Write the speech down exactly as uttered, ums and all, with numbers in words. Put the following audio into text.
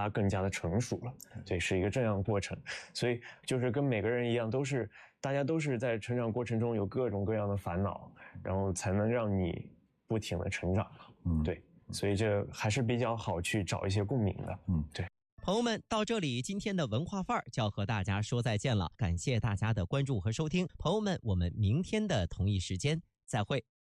他更加的成熟了，对，是一个这样的过程。所以就是跟每个人一样，都是大家都是在成长过程中有各种各样的烦恼，然后才能让你不停的成长。嗯，对，所以这还是比较好去找一些共鸣的。嗯，对。 朋友们，到这里，今天的文化范儿就要和大家说再见了。感谢大家的关注和收听，朋友们，我们明天的同一时间再会。